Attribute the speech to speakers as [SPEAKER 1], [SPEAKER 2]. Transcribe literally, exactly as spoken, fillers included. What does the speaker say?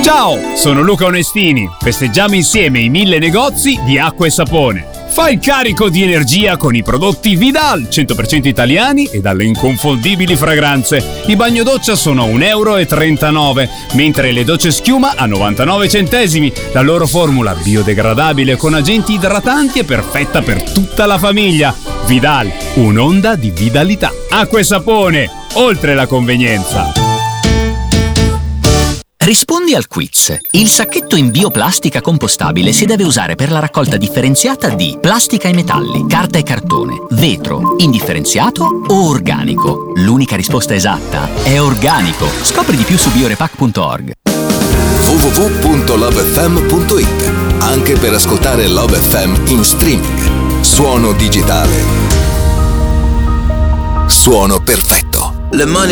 [SPEAKER 1] Ciao, sono Luca Onestini. Festeggiamo insieme i mille negozi di acqua e sapone. Fai il carico di energia con i prodotti Vidal, cento per cento italiani e dalle inconfondibili fragranze. I bagnodoccia sono a un euro e trentanove, mentre le docce schiuma a novantanove centesimi. La loro formula biodegradabile con agenti idratanti è perfetta per tutta la famiglia. Vidal, un'onda di vitalità. Acqua e sapone, oltre la convenienza.
[SPEAKER 2] Rispondi al quiz. Il sacchetto in bioplastica compostabile si deve usare per la raccolta differenziata di plastica e metalli, carta e cartone, vetro, indifferenziato o organico. L'unica risposta esatta è organico. Scopri di più su biorepac punto org.
[SPEAKER 3] w w w punto love f m punto i t, anche per ascoltare Love F M in streaming. Suono digitale. Suono perfetto. Le mani